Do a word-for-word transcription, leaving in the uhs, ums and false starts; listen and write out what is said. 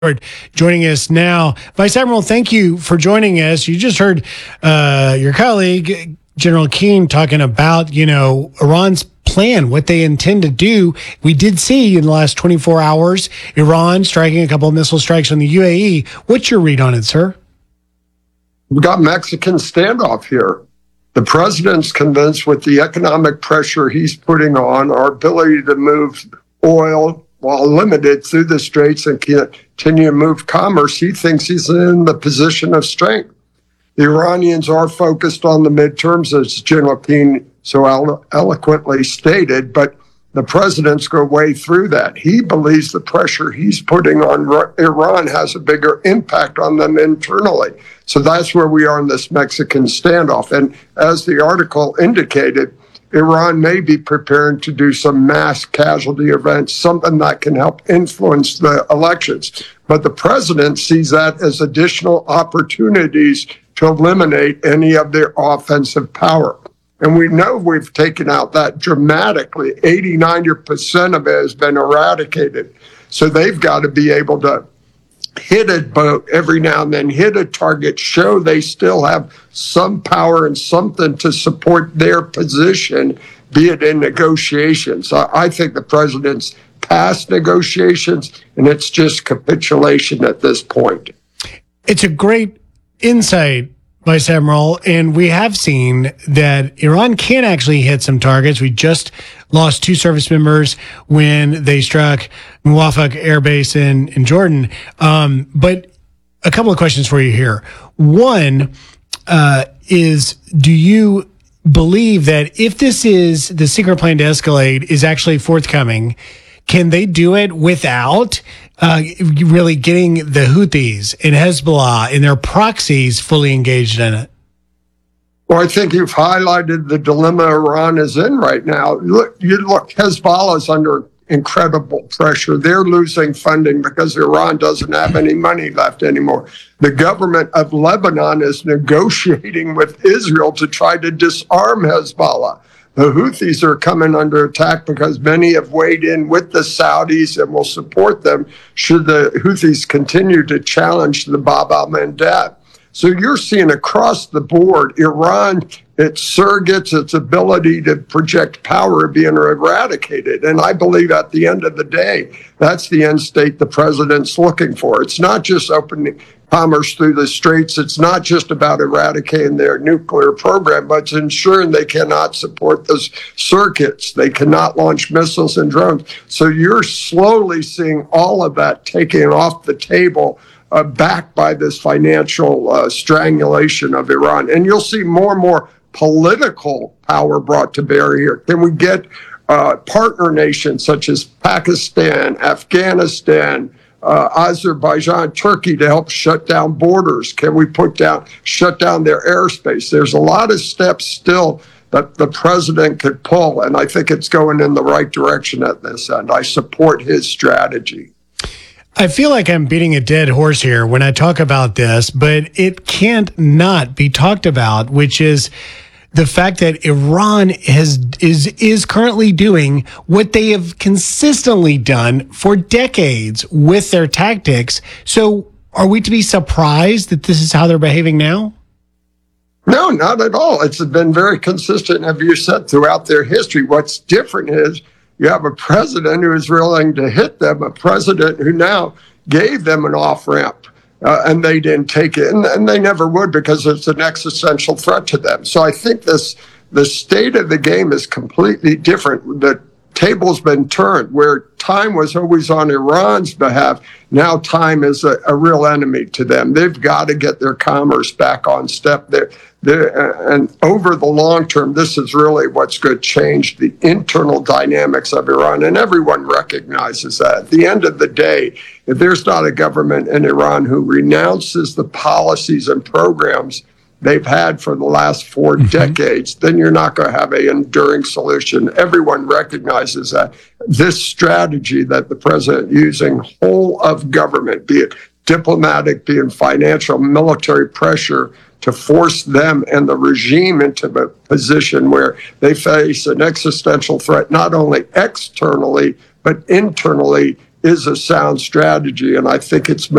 joining us now. Vice Admiral, thank you for joining us. You just heard uh, your colleague, General Keane, talking about, you know, Iran's plan, what they intend to do. We did see in the last twenty-four hours, Iran striking a couple of missile strikes on the U A E. What's your read on it, sir? We've got Mexican standoff here. The president's convinced with the economic pressure he's putting on, our ability to move oil while limited through the straits and continue to move commerce, he thinks he's in the position of strength. The Iranians are focused on the midterms, as General Keane so elo- eloquently stated, but the president's go way through that. He believes the pressure he's putting on R- Iran has a bigger impact on them internally. So that's where we are in this Mexican standoff. And as the article indicated, Iran may be preparing to do some mass casualty events, something that can help influence the elections. But the president sees that as additional opportunities to eliminate any of their offensive power. And we know we've taken out that dramatically. eighty, ninety percent of it has been eradicated. So they've got to be able to hit a boat every now and then, hit a target, show they still have some power and something to support their position, be it in negotiations. I, I think the president's past negotiations, and it's just capitulation at this point. It's a great insight, Vice Admiral, and we have seen that Iran can actually hit some targets. We just lost two service members when they struck Muwafaq Air Base in, in Jordan. Um, but a couple of questions for you here. One uh, is, do you believe that if this is the secret plan to escalate is actually forthcoming, can they do it without uh, really getting the Houthis and Hezbollah and their proxies fully engaged in it? Well, I think you've highlighted the dilemma Iran is in right now. Look, you look, Hezbollah is under incredible pressure. They're losing funding because Iran doesn't have any money left anymore. The government of Lebanon is negotiating with Israel to try to disarm Hezbollah. The Houthis are coming under attack because many have weighed in with the Saudis and will support them should the Houthis continue to challenge the Bab al-Mandab. So you're seeing across the board, Iran, its surrogates, its ability to project power being eradicated. And I believe at the end of the day, that's the end state the president's looking for. It's not just opening commerce through the straits. It's not just about eradicating their nuclear program, but it's ensuring they cannot support those circuits. They cannot launch missiles and drones. So you're slowly seeing all of that taken off the table, Uh, backed by this financial uh, strangulation of Iran. And you'll see more and more political power brought to bear here. Can we get uh, partner nations such as Pakistan, Afghanistan, uh, Azerbaijan, Turkey to help shut down borders? Can we put down, shut down their airspace? There's a lot of steps still that the president could pull, and I think it's going in the right direction at this end. I support his strategy. I feel like I'm beating a dead horse here when I talk about this, but it can't not be talked about, which is the fact that Iran has is is currently doing what they have consistently done for decades with their tactics. So are we to be surprised that this is how they're behaving now? No, not at all. It's been very consistent, as you said, throughout their history. What's different is you have a president who is willing to hit them, a president who now gave them an off-ramp, uh, and they didn't take it, and, and they never would because it's an existential threat to them. So I think this the state of the game is completely different. The table's been turned. Where time was always on Iran's behalf, now time is a, a real enemy to them. They've got to get their commerce back on step there. And over the long term, this is really what's going to change the internal dynamics of Iran. And everyone recognizes that. At the end of the day, if there's not a government in Iran who renounces the policies and programs they've had for the last four mm-hmm. decades, then you're not going to have an enduring solution. Everyone recognizes that. This strategy that the president using whole of government, be it diplomatic, be it financial, military pressure, to force them and the regime into a position where they face an existential threat, not only externally, but internally is a sound strategy, and I think it's